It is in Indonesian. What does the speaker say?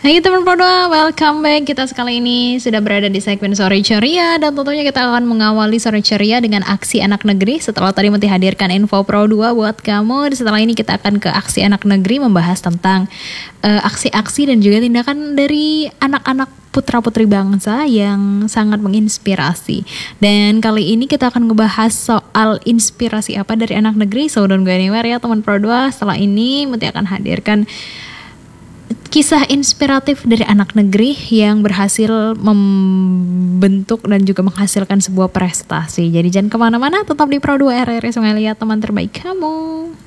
Hai teman Pro2, welcome back. Kita sekali ini sudah berada di segmen Sore Ceria. Dan tentunya kita akan mengawali Sore Ceria dengan aksi anak negeri. Setelah tadi Menti hadirkan info Pro2 buat kamu, setelah ini kita akan ke aksi anak negeri, membahas tentang aksi-aksi dan juga tindakan dari anak-anak putra-putri bangsa yang sangat menginspirasi. Dan kali ini kita akan ngebahas soal inspirasi apa dari anak negeri. So don't go anywhere ya teman Pro2. Setelah ini Menti akan hadirkan kisah inspiratif dari anak negeri yang berhasil membentuk dan juga menghasilkan sebuah prestasi. Jadi jangan kemana-mana, tetap di Pro2 RRI Sungai Liat, teman terbaik kamu.